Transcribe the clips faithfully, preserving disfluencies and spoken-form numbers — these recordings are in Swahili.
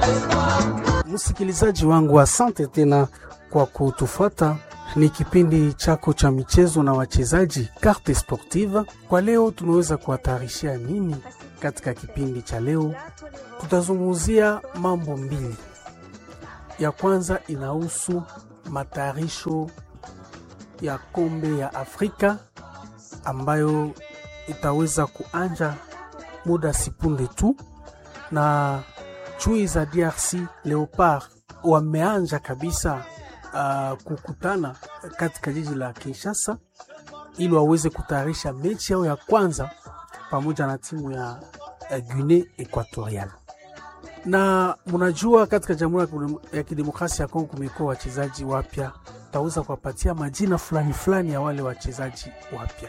Msikilizaji wangu, asante tena kwa kutufuata. Ni kipindi chako cha michezo na wachezaji, Carte Sportive. Kwa leo tumeweza kuwatarishia nini katika kipindi cha leo? Tutazungumzia mambo mbili. Ya kwanza inahusu matayarisho ya kombe ya Afrika ambayo itaweza kuanja muda sipunde tu, na chui za D R C Leopard wameanja kabisa uh, kukutana katika jiji la Kinshasa ili waweze kutayarisha mechi yao ya kwanza pamoja na timu ya uh, Guinea Equatorial. Na mnajua katika Jamhuri ya Kidemokrasia ya Kongo kumekuwa wachezaji wapya. Taweza kuwapatia majina fulani fulani ya wale wachezaji wapya.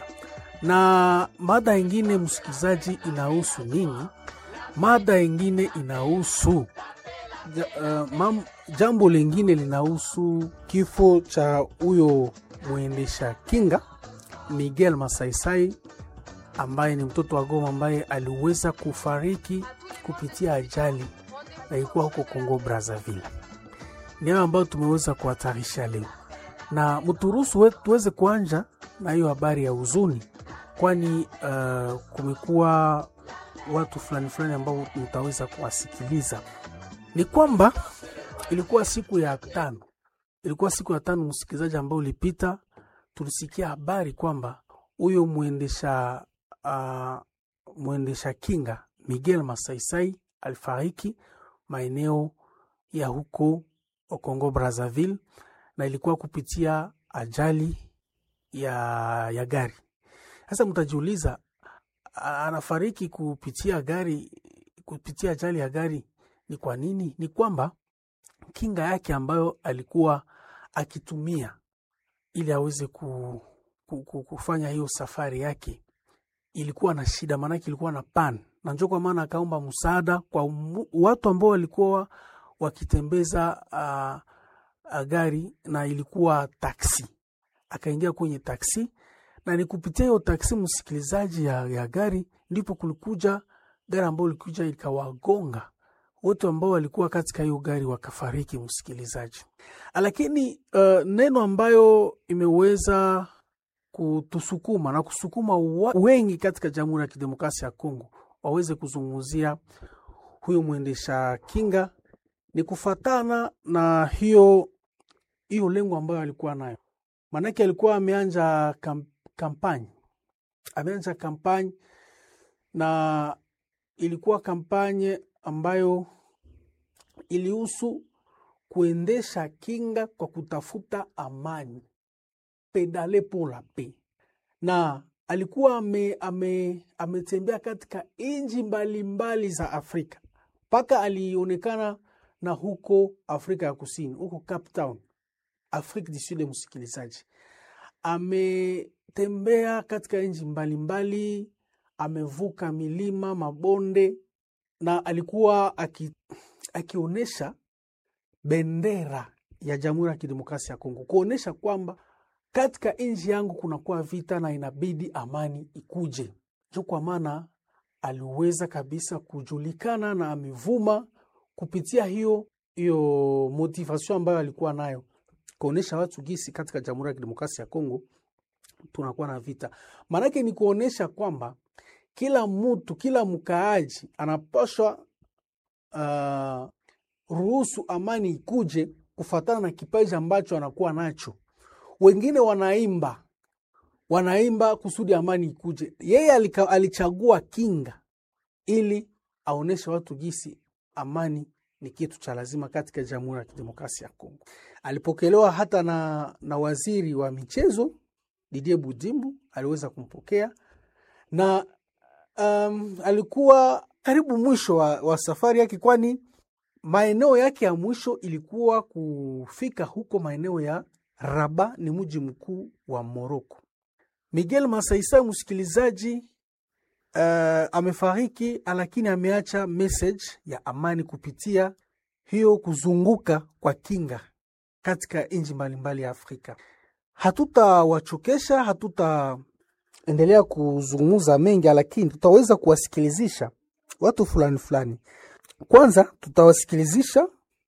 Na mada nyingine msikizaji inahusu nini? Mada nyingine inahusu uh, mam, jambo lingine linahusu kifo cha huyo muendesha kinga Miguel Masaisai ambaye ni mtoto wa Goma ambaye aliweza kufariki kupitia ajali na ilikuwa huko Kongo Brazzaville. Ndio ambayo tumeweza kuwatarisha leo. Na mturuhusu wetu tuweze kuanja na hiyo habari ya huzuni, kwani uh, kumekuwa watu fulani fulani ambao mtaweza kuwasikiliza. Ni kwamba ilikuwa siku ya tano. Ilikuwa siku ya tano msikilizaji, ambao ulipita tulisikia habari kwamba huyo muendesha uh, muendesha kinga Miguel Masaisai alifariki maeneo ya huko Kongo Brazzaville, na ilikuwa kupitia ajali ya ya gari. Sasa mtajiuliza, anafariki kupitia gari, kupitia ajali ya gari ni kwa nini? Ni kwamba kinga yake ambayo alikuwa akitumia ili aweze ku, ku, ku, kufanya hiyo safari yake ilikuwa na shida, maana ilikuwa na pan. Na njoo kwa maana akaomba msaada kwa umu, watu ambao walikuwa wakitembeza uh, uh, gari, na ilikuwa taksi. Akaingia kwenye taksi, na ni kupitia hiyo taksi msikilizaji ya, ya gari ndipo kulikuja gari ambao likuja ikawagonga wote ambao walikuwa katika hiyo gari wakafariki msikilizaji. Lakini uh, neno ambayo imeweza kutusukuma na kusukuma wengi katika Jamhuri ya Kidemokrasia ya Kongo waweze kuzungumzia huyo muendesha kinga ni kufatana na hiyo hiyo lengo ambayo alikuwa nayo. Manake alikuwa ameanza kam, kampani. Ameanza kampani, na ilikuwa kampani ambayo ilihusu kuendesha kinga kwa kutafuta amani. Pedale pour la paix. Na alikuwa ame, ame, ametembea katika inji mbalimbali za Afrika. Paka alionekana na huko Afrika ya Kusini, huko Cape Town, Afrika du Sud msikilizaji. Ametembea katika inji mbalimbali, amevuka milima, mabonde, na alikuwa aki, akionesha bendera ya Jamhuri ya Kidemokrasia ya Kongo, kuonesha kwamba katika inji yangu kunakuwa vita na inabidi amani ikuje. Ndio kwa maana aliweza kabisa kujulikana na amevuma kupitia hiyo hiyo motivation ambayo alikuwa nayo, kuonesha watu gisi katika Jamhuri ya Kidemokrasia ya Kongo tunakuwa na vita. Maanake ni kuonesha kwamba kila mtu, kila mkaaji anapaswa uh, ruhusu amani ikuje kufatana na kipaji ambacho anakuwa nacho. Wengine wanaimba, wanaimba kusudi amani ikuje. Yeye alika, alichagua kinga ili aoneshe watu gisi amani ni kitu cha lazima katika Jamhuri ya Kidemokrasia ya Kongo. Alipokelewa hata na, na waziri wa michezo Didier Budimbu, aliweza kumpokea, na um, alikuwa karibu mwisho wa, wa safari yake, kwani maeneo yake ya mwisho ilikuwa kufika huko maeneo ya Rabat, ni mji mkuu wa Morocco. Miguel Masaisai msikilizaji uh, amefariki, lakini ameacha message ya amani kupitia hiyo kuzunguka kwa kinga katika nchi mbalimbali ya Afrika. Hatutawachokesha, hatutaendelea kuzungumza mengi, lakini tutaweza kuwasikilizisha watu fulani fulani. Kwanza tutawasikilizisha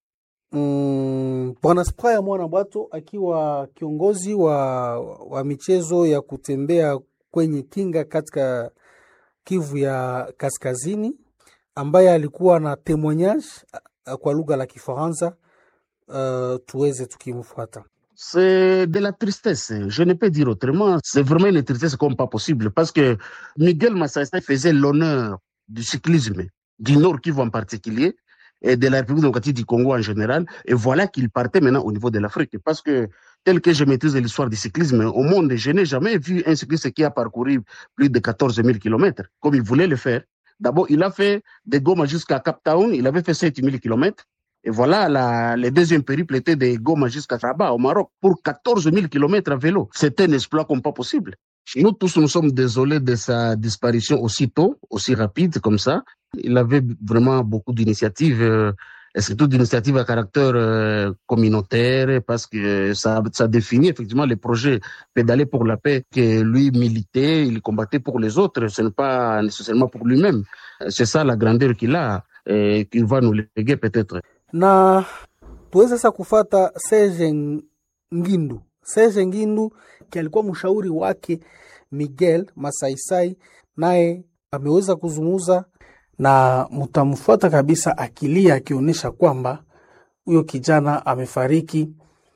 mm, Bwana Spraya Mwana Bwato akiwa kiongozi wa, wa michezo ya kutembea kwenye kinga katika Kivu ya Kaskazini, ambaye alikuwa na témoignage kwa lugha la Kifaransa. Uh, tuweze tukimfuata. C'est de la tristesse, je ne peux dire autrement. C'est vraiment une tristesse comme pas possible, parce que Miguel Masai Masai faisait l'honneur du cyclisme, du Nord Kivu en particulier, et de la République démocratique du Congo en général. Et voilà qu'il partait maintenant au niveau de l'Afrique, parce que tel que je maîtrise l'histoire du cyclisme au monde, je n'ai jamais vu un cycliste qui a parcouru plus de quatorze mille kilomètres, comme il voulait le faire. D'abord, il a fait de Goma jusqu'à Cape Town, il avait fait sept mille kilomètres. Et voilà, la, le deuxième périple était de Goma jusqu'à Rabat, au Maroc, pour quatorze mille kilomètres à vélo. C'est un exploit comme pas possible. Nous tous, nous sommes désolés de sa disparition aussi tôt, aussi rapide comme ça. Il avait vraiment beaucoup d'initiatives, euh, et surtout d'initiatives à caractère euh, communautaire, parce que ça, ça définit effectivement les projets pédaler pour la paix, que lui militait, il combattait pour les autres, ce n'est pas nécessairement pour lui-même. C'est ça la grandeur qu'il a, et qu'il va nous léguer peut-être. Na tuweze sasa kufata Serge Ngindu. Serge Ngindu ki alikuwa mshauri wake Miguel Masaisai, naye ameweza kuzungumza na mtamfuata kabisa akilia, akionyesha kwamba huyo kijana amefariki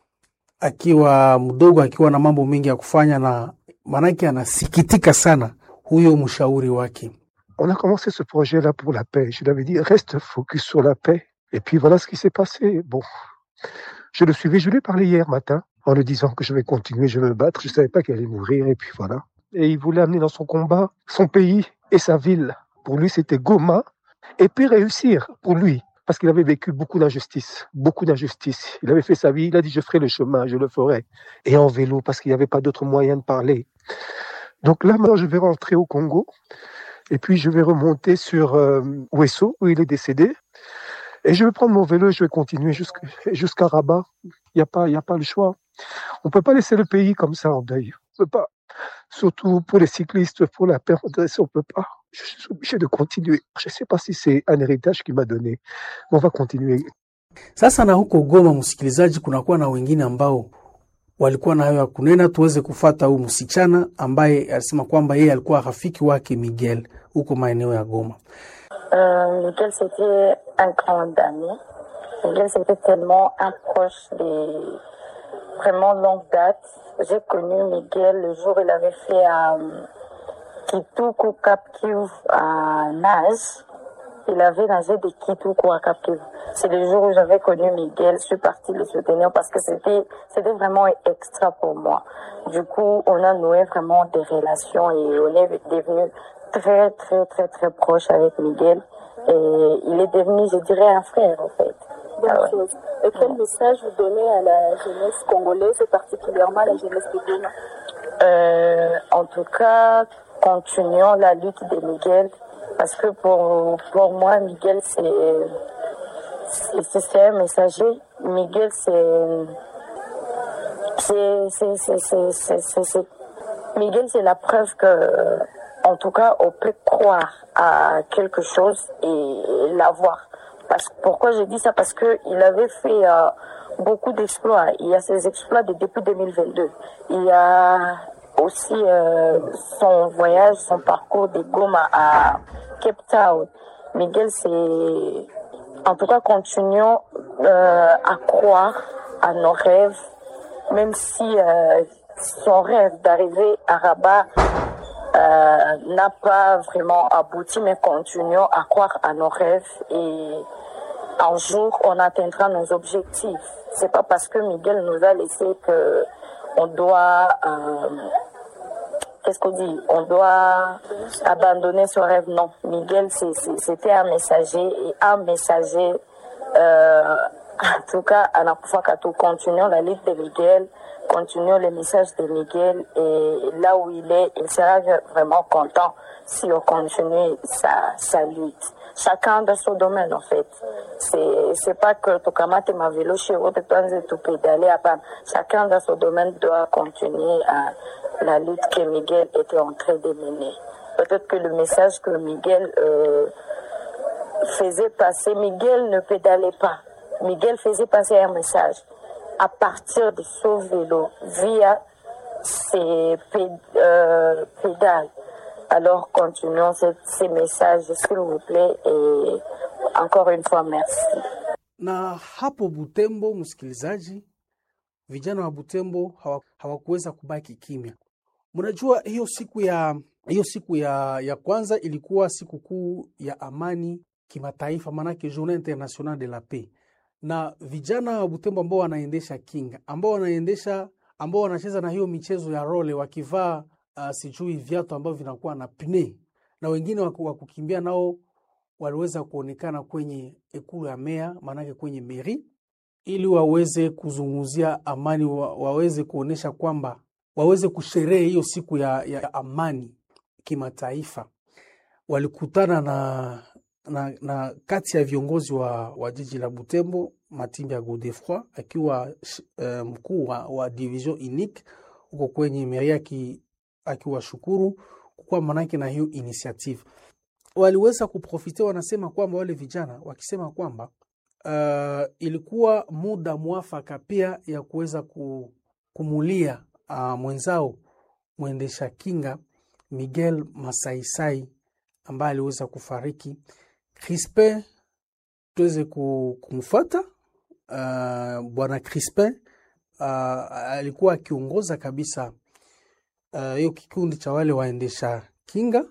akiwa mdogo, akiwa na mambo mengi ya kufanya, na manake anasikitika sana huyo mshauri wake. On a commencé ce projet là pour la paix. Je l'avais dit, reste focus sur la paix. Et puis voilà ce qui s'est passé. Bon, je le suivais, je lui ai parlé hier matin en lui disant que je vais continuer, je vais me battre. Je ne savais pas qu'il allait mourir et puis voilà. Et il voulait amener dans son combat son pays et sa ville. Pour lui, c'était Goma. Et puis réussir pour lui. Parce qu'il avait vécu beaucoup d'injustice, beaucoup d'injustice. Il avait fait sa vie, il a dit je ferai le chemin, je le ferai. Et en vélo, parce qu'il n'y avait pas d'autre moyen de parler. Donc là, maintenant, je vais rentrer au Congo. Et puis je vais remonter sur euh, Ouesso, où il est décédé. Et je vais prendre mon vélo et je vais continuer jusqu'à, jusqu'à Rabat. Il n'y a pas, il n'y a pas le choix. On ne peut pas laisser le pays comme ça en deuil. On ne peut pas. Surtout pour les cyclistes, pour la paix, on ne peut pas. Je suis obligé de continuer. Je ne sais pas si c'est un héritage qu'il m'a donné. Mais on va continuer. Sasa na huko Goma, msikilizaji, kunakuwa na wengine ambao walikuwa na hayo ya kunena. Tuweze kufata huyu msichana ambaye alisema kwamba yeye alikuwa rafiki wake Miguel huko maeneo ya Goma. Euh, Miguel, c'était un grand ami. Miguel, c'était tellement un proche de vraiment longue date. J'ai connu Miguel le jour où il avait fait à euh, Kitoukou, Cap Kivu, à nage. Il avait nagé de Kitoukou à Cap Kivu. C'est le jour où j'avais connu Miguel. Je suis partie le soutenir parce que c'était, c'était vraiment extra pour moi. Du coup, on a noué vraiment des relations et on est devenus très, très, très, très proche avec Miguel. Et il est devenu, je dirais, un frère, en fait. Ah ouais. Et quel message vous donnez à la jeunesse congolaise, et particulièrement à la jeunesse de Goma? euh, En tout cas, continuons la lutte de Miguel. Parce que pour, pour moi, Miguel, c'est, c'est, c'est un messager. Miguel, c'est, c'est, c'est, c'est, c'est, c'est, c'est, c'est Miguel, c'est la preuve que, en tout cas, on peut croire à quelque chose et l'avoir. Parce, pourquoi je dis ça? Parce que il avait fait euh, beaucoup d'exploits. Il y a ces exploits de depuis deux mille vingt-deux. Il y a aussi euh, son voyage, son parcours de Goma à Cape Town. Miguel, c'est... En tout cas, continuons euh, à croire à nos rêves, même si euh, son rêve d'arriver à Rabat euh, n'a pas vraiment abouti, mais continuons à croire à nos rêves et un jour, on atteindra nos objectifs. C'est pas parce que Miguel nous a laissé que on doit... Euh, Qu'est-ce qu'on dit? On doit abandonner son rêve. Non, Miguel, c'est, c'est, c'était un messager et un messager. Euh, en tout cas, à la fois quand continuons la lutte de Miguel, continuons le message de Miguel et là où il est, il sera vraiment content si on continue sa, sa lutte. Chacun dans son domaine, en fait. C'est, c'est pas que Tokamate ma vélo chez vous, tu peux pédaler à part. Chacun dans son domaine doit continuer à la lutte que Miguel était en train de mener. Peut-être que le message que Miguel euh, faisait passer, Miguel ne pédalait pas. Miguel faisait passer un message à partir de son vélo via ses euh, pédales. Alors continuons ces, ces messages, s'il vous plaît, et encore une fois merci. Na hapo Butembo, msikilizaji, vijana wa Butembo hawakuweza kubaki kimya. Mnajua hiyo siku ya hiyo siku ya ya kwanza ilikuwa siku kuu ya amani kimataifa, manake Journée Internationale de la Paix. Na vijana wa Butembo ambao wanaendesha kinga, ambao wanaendesha ambao wanacheza na hiyo michezo ya role wakivaa uh, sijui viatu ambavyo vinakuwa na pine, na wengine wa kukimbia nao waliweza kuonekana kwenye ekulu ya mea, manake kwenye meri, ili waweze kuzungumzia amani, wa, waweze kuonesha kwamba waweze kusherehe hiyo siku ya, ya amani kimataifa. Walikutana na, na, na kati ya viongozi wa, wa jiji la Butembo, Matimbya Godefroid akiwa uh, mkuu wa, wa division unique uko kwenye meri, akiwa shukuru kwa manake na hiyo initiative. Waliweza kuprofite, wanasema kwamba wale vijana wakisema kwamba uh, ilikuwa muda mwafaka pia ya kuweza kumulia uh, mwenzao mwendesha kinga Miguel Masaisai ambaye aliweza kufariki. Crispin tuweze kumfuata. Uh, bwana Crispin uh, alikuwa akiongoza kabisa hiyo uh, kikundi cha wale waendesha kinga,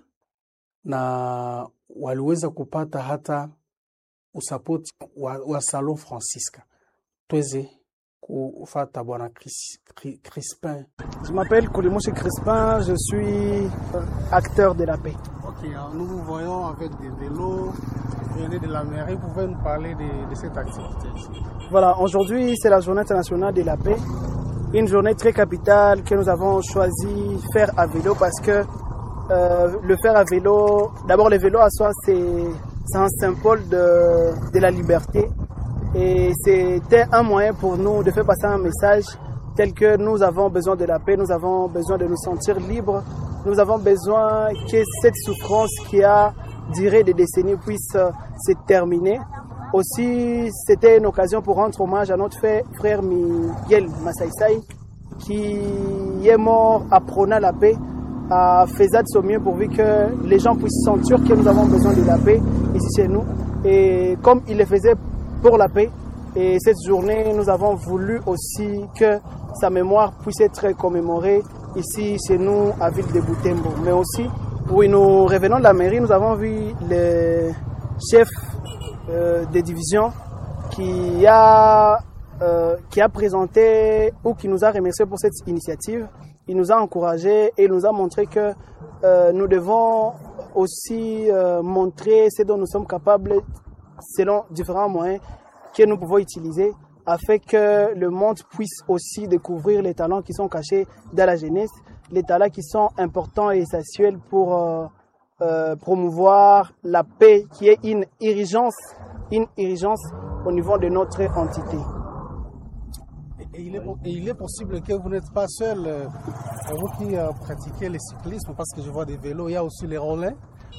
na waliweza kupata hata usapoti wa, wa Salon Francisca. Tuweze kufata bwana Chris, Crispin. Je m'appelle Koulimouchi Crispin, je suis acteur de la paix. Ok, alors nous vous voyons avec des vélos, vous venez de la mairie, vous pouvez nous parler de, de cette activité ici. Voilà, aujourd'hui c'est la Journée internationale de la paix, une journée très capitale que nous avons choisi de faire à vélo parce que euh, le faire à vélo, d'abord le vélo à soi c'est, c'est un symbole de, de la liberté, et c'était un moyen pour nous de faire passer un message tel que nous avons besoin de la paix, nous avons besoin de nous sentir libres, nous avons besoin que cette souffrance qui a duré des décennies puisse se terminer. Aussi, c'était une occasion pour rendre hommage à notre frère Miguel Masaisai qui est mort à prôner la paix, à faisant de son mieux pourvu que les gens puissent sentir que nous avons besoin de la paix ici chez nous. Et comme il le faisait pour la paix, et cette journée, nous avons voulu aussi que sa mémoire puisse être commémorée ici chez nous à Ville de Butembo. Mais aussi, oui, nous revenons de la mairie, nous avons vu le chef euh, de division qui a, euh, qui a présenté ou qui nous a remercié pour cette initiative. Il nous a encouragés et il nous a montré que euh, nous devons aussi euh, montrer ce dont nous sommes capables selon différents moyens que nous pouvons utiliser afin que le monde puisse aussi découvrir les talents qui sont cachés dans la jeunesse, les talents qui sont importants et essentiels pour euh, euh, promouvoir la paix qui est une urgence, une urgence au niveau de notre entité. Et il, est, et il est possible que vous n'êtes pas seul, euh, vous qui euh, pratiquez le cyclisme, parce que je vois des vélos, il y a aussi les rollers.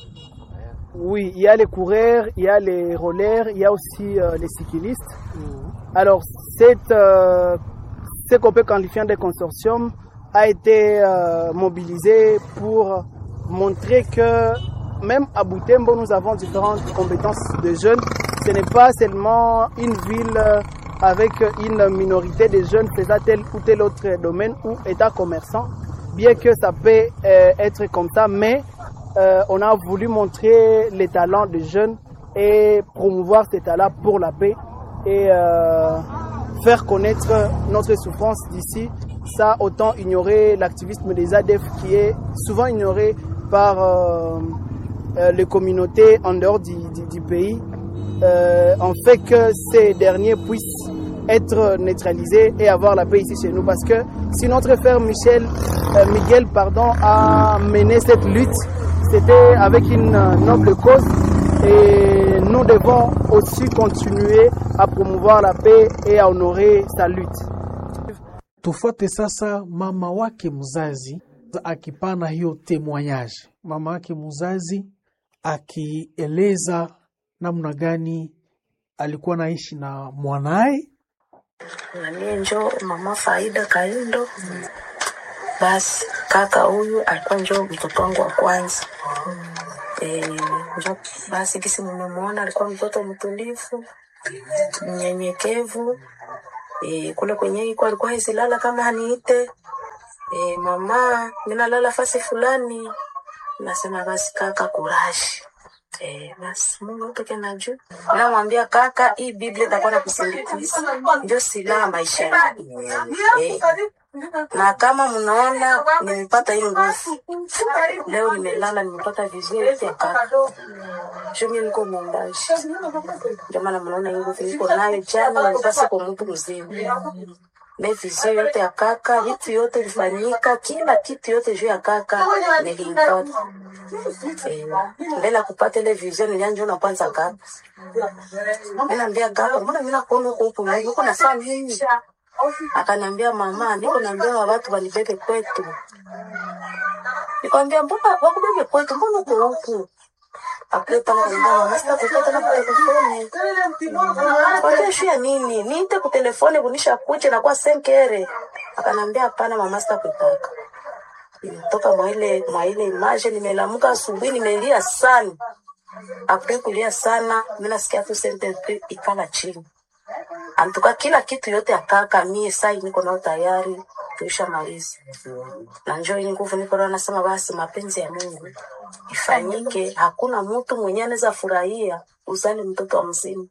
Oui, il y a les coureurs, il y a les rollers, il y a aussi euh, les cyclistes. Mmh. Alors, cette, euh, ce qu'on peut qualifier de consortium a été euh, mobilisé pour montrer que même à Butembo, nous avons différentes compétences de jeunes. Ce n'est pas seulement une ville avec une minorité de jeunes faisant tel ou tel autre domaine ou état commerçant, bien que ça peut euh, être comme ça, mais Euh, on a voulu montrer les talents des jeunes et promouvoir ces talents pour la paix et euh, faire connaître notre souffrance d'ici. Ça, autant ignorer l'activisme des A D F qui est souvent ignoré par euh, euh, les communautés en dehors du, du, du pays, euh, en fait que ces derniers puissent être neutralisés et avoir la paix ici chez nous. Parce que si notre frère Michel, euh, Miguel pardon, a mené cette lutte, c'était avec une noble cause et nous devons aussi continuer à promouvoir la paix et à honorer sa lutte. Tufuate sasa mama wake mzazi akipana hiyo témoignage. Mama wake mzazi akieleza namna gani alikuwa naishi na mwanaye. Na mie njo mama Faida Kaindo. Basi kaka huyu alikuwa njo mtoto wangu wa kwanza. Eh, njo basi kisi nimemuona alikuwa mtoto mtulivu, mnyenyekevu. Eh, kule kwenye iko alikuwa hisilala kama haniite. Eh, mama, nina lala fasi fulani. Nasema basi kaka courage. Eh, basi Mungu pekee anajua. Namwambia kaka, hii Biblia itakuwa na kusindikiza. Ndio silaha maisha yangu. Eh, na kama mnaona nimepata hii nguvu. Leo nimelala nimepata vizuri ya kaka. Mimi niko mwombaji. Ndio maana mnaona hii nguvu niko nayo jana nilipasa kwa mtu mzima. Na vizuri yote ya kaka, vitu yote vifanyika, kila kitu yote juu ya kaka nilipata. Eh, mbele kupata ile vision nilianza na kwanza kaka. Ninaambia kaka, mbona mimi nakuona huko huko, uko na saa nini? Akaniambia mama, niko naambia watu wanibebe kwetu. Nikamwambia mbona wakubebe kwetu, mbona uko huko? Akileta na mama, sasa kupata na telefoni. Kwa shia nini? Niite kwa telefoni kunisha kuche na kwa senkere. Akanambia hapana mama, sasa kutaka. Nimetoka mwa ile mwa ile image, nimelamuka asubuhi nimelia sana. Après kulia sana, mimi nasikia tu sente ikala chini. Antuka kila kitu yote akaka mie sai niko nao tayari tuisha maliza. Na njoo hii nguvu niko na nasema basi mapenzi ya Mungu ifanyike, hakuna mtu mwenye anaweza furahia uzani mtoto wa mzima.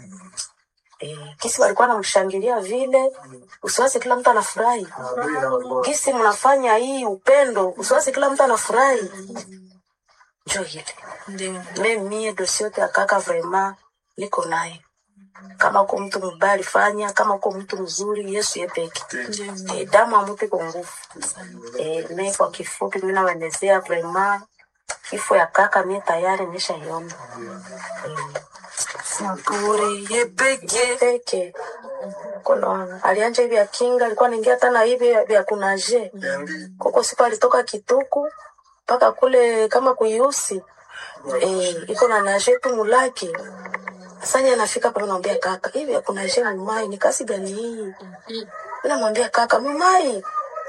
Eh, kisi walikuwa wanamshangilia vile, usiwaze kila mtu anafurahi. Kisi mnafanya hii upendo, usiwaze kila mtu anafurahi. Njoo hili. Mimi mie dosi yote akaka vraiment niko naye. Kama uko mtu mbali fanya, kama uko mtu mzuri Yesu yepeke. Eh, damu amupe kwa nguvu. Eh, mimi kwa kifupi mimi nawaelezea vraiment kifo ya kaka mimi tayari nimeshaiona. Sapuri yepeke peke. Kono alianja hivi ya kinga, alikuwa anaingia tena hivi ya kunaje. Koko sipa alitoka Kituku mpaka kule kama kuyusi. Eh, iko na naje tu mulaki. Sasa anafika pale anamwambia kaka, hivi hakuna jema mumai ni kasi gani hii? Anamwambia kaka, mumai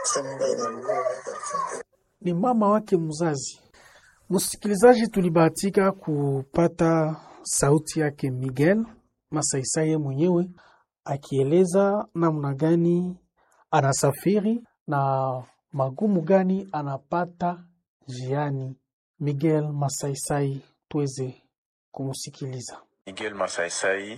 ni mama wake mzazi. Msikilizaji, tulibahatika kupata sauti yake Miguel Masaisai mwenyewe akieleza namna gani anasafiri na magumu gani anapata njiani. Miguel Masaisai, tuweze kumsikiliza. Miguel Masaisai,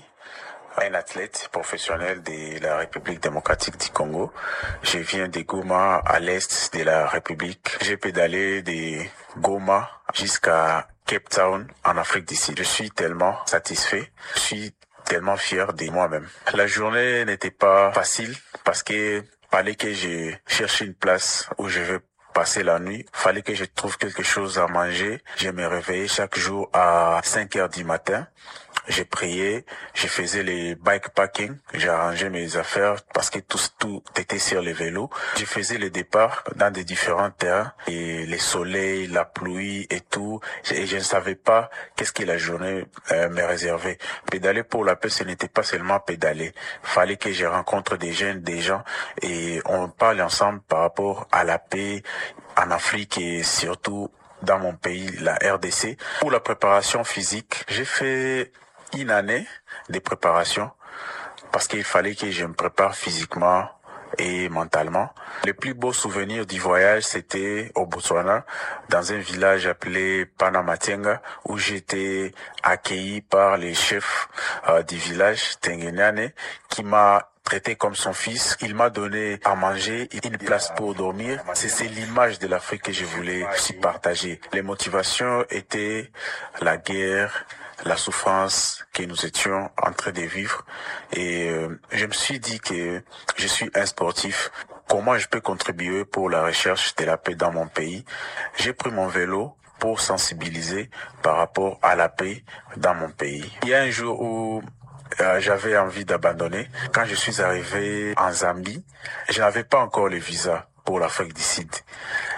un athlète professionnel de la République démocratique du Congo. Je viens de Goma, à l'est de la République. J'ai pédalé de Goma jusqu'à Cape Town, en Afrique du Sud. Je suis tellement satisfait. Je suis tellement fier de moi-même. La journée n'était pas facile parce que fallait que je cherche une place où je vais passer la nuit. Fallait que je trouve quelque chose à manger. Je me réveillais chaque jour à cinq heures du matin. Je priais, je faisais les bikepacking, j'arrangeais mes affaires parce que tout, tout était sur les vélos. Je faisais les départs dans des différents terrains et les soleils, la pluie et tout. Et je ne savais pas qu'est-ce que la journée euh, me réservait. Pédaler pour la paix, ce n'était pas seulement pédaler. Fallait que je rencontre des jeunes, des gens et on parle ensemble par rapport à la paix en Afrique et surtout dans mon pays, la R D C. Pour la préparation physique, j'ai fait une année de préparation parce qu'il fallait que je me prépare physiquement et mentalement. Le plus beau souvenir du voyage, c'était au Botswana, dans un village appelé Panamatenga, où j'étais accueilli par les chefs euh, du village, Tengenyane, qui m'a traité comme son fils. Il m'a donné à manger, une place pour dormir. C'est l'image de l'Afrique que je voulais aussi partager. Les motivations étaient la guerre, la souffrance que nous étions en train de vivre. Et euh, je me suis dit que je suis un sportif. Comment je peux contribuer pour la recherche de la paix dans mon pays? J'ai pris mon vélo pour sensibiliser par rapport à la paix dans mon pays. Il y a un jour où Euh, j'avais envie d'abandonner. Quand je suis arrivé en Zambie, je n'avais pas encore le visa pour l'Afrique du Sud.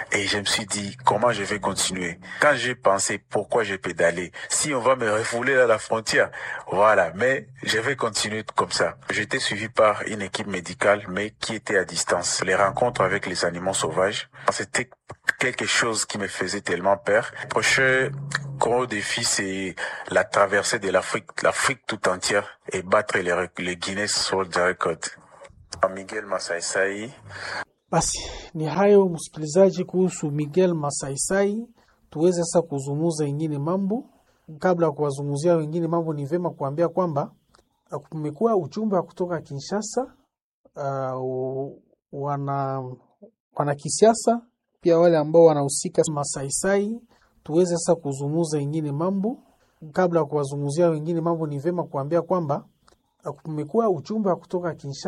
Et je me suis dit, comment je vais continuer? Quand j'ai pensé, pourquoi j'ai pédalé? Si on va me refouler à la frontière, voilà. Mais je vais continuer comme ça. J'étais suivi par une équipe médicale, mais qui était à distance. Les rencontres avec les animaux sauvages, c'était quelque chose qui me faisait tellement peur. Le prochain gros défi, c'est la traversée de l'Afrique, l'Afrique tout entière, et battre les, les Guinness World Record. Miguel Masaisai. Basi ni hayo msikilizaji, kuhusu Miguel Masaisai. Tuweze sasa kuzungumza wengine mambo. Kabla ya kuwazungumzia wengine mambo, ni vema kuambia kwamba kumekuwa ujumbe kutoka Kinshasa, uh, wana wana kisiasa pia wale ambao wanahusika Masaisai. Tuweze sasa kuzungumza wengine mambo. Kabla ya kuwazungumzia wengine mambo, ni vema kuambia kwamba kumekuwa ujumbe kutoka Kinshasa